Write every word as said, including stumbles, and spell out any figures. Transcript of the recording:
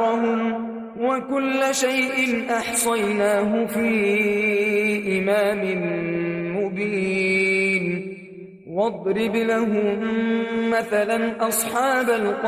أحشارهم وكل شيء أحصيناه في إمام مبين واضرب لهم مثلا أصحاب القرية